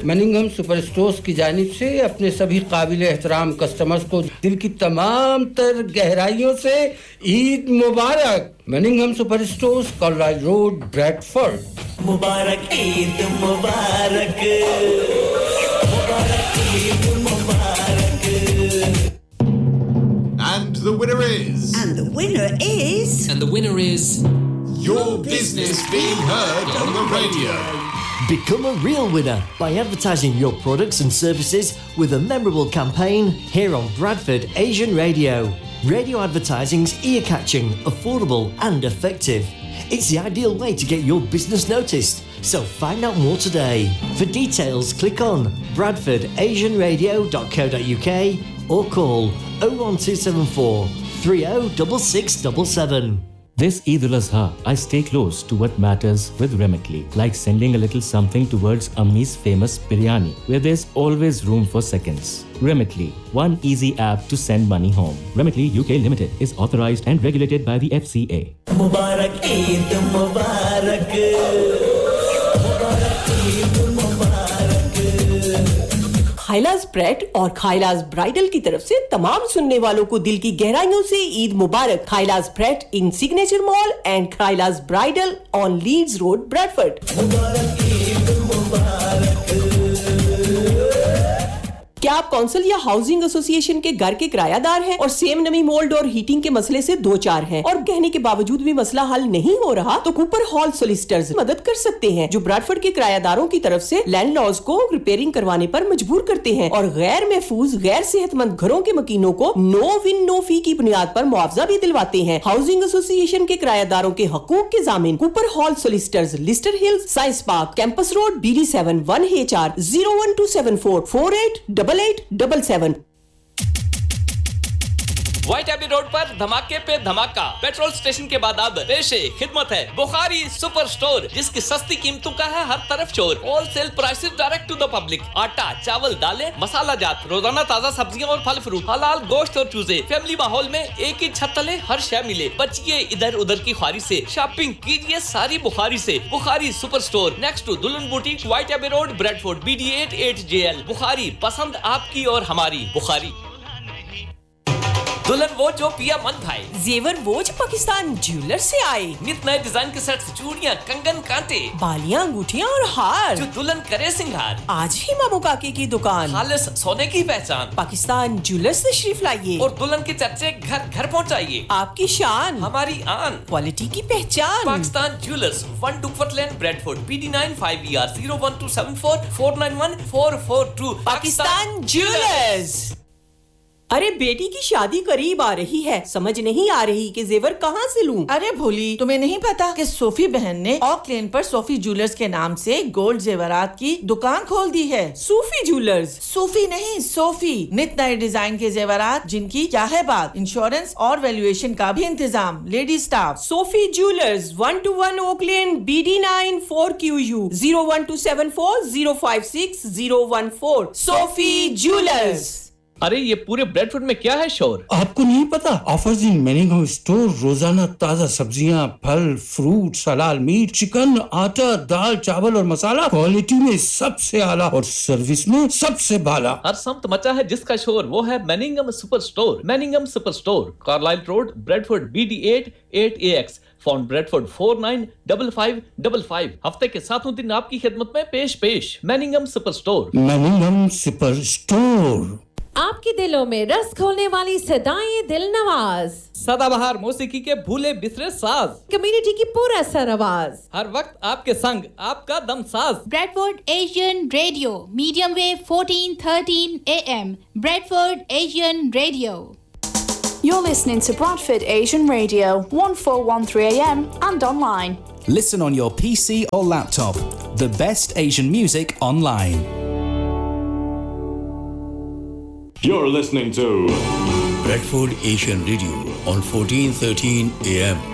मनिंघम super stores की जानिब से अपने सभी काबिल एहतराम कस्टमर्स को दिल की तमाम तर गहराइयों से ईद मुबारक। मनिंघम super stores, Carlisle road, Bradford. Mubarak Eid Mubarak, Mubarak Eid Mubarak. And the winner is... And the winner is... And the winner is... Your business being heard on the radio. Become a real winner by advertising your products and services with a memorable campaign here on Bradford Asian Radio. Radio advertising's ear-catching, affordable and effective. It's the ideal way to get your business noticed. So find out more today. For details, click on bradfordasianradio.co.uk or call 01274 306677. This Eid al-Azha, I stay close to what matters with Remitly, like sending a little something towards Ammi's famous biryani, where there's always room for seconds. Remitly, one easy app to send money home. Remitly UK Limited is authorized and regulated by the FCA. Mubarak Eid Mubarak, Mubarak Eid Mubarak। खाइलाज bread और खाइलाज bridal की तरफ से तमाम सुनने वालों को दिल की गहराइयों से ईद मुबारक। खाइलाज bread in signature mall and खाइलाज bridal on Leeds road, Bradford. मुबारक ईद मुबारक। क्या आप कौंसिल या हाउसिंग एसोसिएशन के घर के किरायादार हैं और सेम नमी, मोल्ड और हीटिंग के मसले से दो चार हैं और कहने के बावजूद भी मसला हल नहीं हो रहा, तो कूपर हॉल सोलिसिटर्स मदद कर सकते हैं, जो ब्रैडफोर्ड के किरायादारों की तरफ से लैंडलॉर्ड्स को रिपेयरिंग करवाने पर मजबूर करते हैं और गैर महफूज, गैर सेहतमंद घरों के मकीनों को नो विन नो फी की बुनियाद पर मुआवजा भी दिलवाते हैं। हाउसिंग एसोसिएशन के किरायादारों के हकूक के जामिन Cooper hall solicitors, Leicester hills, science park, campus road, BD7 1HR 01274 488877। White AB road पर धमाके पे धमाका। पेट्रोल स्टेशन के बाद अब पेशे खिदमत है बुखारी सुपर स्टोर, जिसकी सस्ती कीमतों का है हर तरफ शोर। Wholesale prices direct to the public. आटा, चावल, दालें, मसाला जात, रोजाना ताजा सब्जियां और फल फ्रूट, हलाल गोश्त और चूजे। फैमिली माहौल में एक ही छत तले हर शय मिले। बचिए इधर उधर की ख्वारी से, शॉपिंग कीजिए सारी बुखारी से। Bukhari super store next to दुल्हन boutique, white AB road, Bradford, BD8 8JL। Bukhari, पसंद आपकी और हमारी बुखारी। दुल्हन वो जो पिया मन भाई, जेवर वो जो पाकिस्तान ज्वेलर से आए। नित नए डिजाइन के सेट्स, चूड़ियां, कंगन, कांटे, बालियां, अंगूठियां और हार, जो दुल्हन करे सिंगार। आज ही मामू काके की दुकान, खालिस सोने की पहचान। पाकिस्तान ज्वेलर से तशरीफ लाइए और दुल्हन के चर्चे घर घर पहुंचाइए। आपकी शान, हमारी आन, क्वालिटी की पहचान। पाकिस्तान ज्वेलर्स, 1 डुकवर्थ लेन, Bradford, BD9 5ER 01274 491 442। Pakistan jewellers. अरे बेटी की शादी करीब आ रही है, समझ नहीं आ रही कि जेवर कहाँ से लूं। अरे भोली, तुम्हें नहीं पता कि सोफी बहन ने ऑक लेन पर सोफी ज्वेलर्स के नाम से गोल्ड जेवरात की दुकान खोल दी है। सूफी ज्वेलर्स? सूफी नहीं, सोफी। नित नए डिजाइन के जेवरात जिनकी क्या है बात, इंश्योरेंस और वैल्यूएशन का भी इंतजाम, lady staff. Sophie jewellers, 121 okay लेन, BD9 4QU 01274 056 014। Sophie jewellers. अरे ये पूरे ब्रैडफोर्ड में क्या है शोर? आपको नहीं पता? ऑफर्स इन मनिंघम स्टोर, रोजाना ताजा सब्जियां, फल, फ्रूट, हलाल मीट, चिकन, आटा, दाल, चावल और मसाला, क्वालिटी में सबसे आला और सर्विस में सबसे बाला। हर समत मचा है जिसका शोर, वो है मनिंघम super store. मनिंघम super store, Carlisle road, Bradford, BD8 8AX। Phone Bradford 495555। हफ्ते के 7 दिन आपकी खिदमत में पेश। मनिंघम सुपर स्टोर। मनिंघम super store. आपके दिलों में रस खोलने वाली सदाएं दिल नवाज, सदाबहार मौसीकी के भूले बिसरे साज, कम्युनिटी की पूरा सर आवाज, हर वक्त आपके संग आपका दम साज। Bradford Asian radio, medium wave 1413 AM, Bradford Asian Radio. You're listening to Bradford Asian Radio, 1413 AM and online. Listen on your PC or laptop. The best Asian music online. You're listening to Bradford Asian Radio on 1413 AM.